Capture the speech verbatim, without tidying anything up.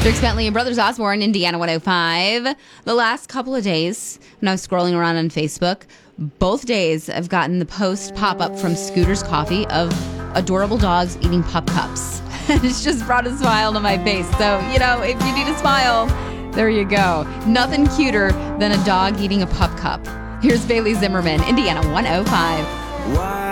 Dierks Bentley and Brothers Osborne, Indiana one oh five. The last couple of days, when I was scrolling around on Facebook, both days I've gotten the post pop up from Scooter's Coffee of adorable dogs eating pup cups. And it's just brought a smile to my face. So, you know, if you need a smile, there you go. Nothing cuter than a dog eating a pup cup. Here's Bailey Zimmerman, Indiana one oh five. Why?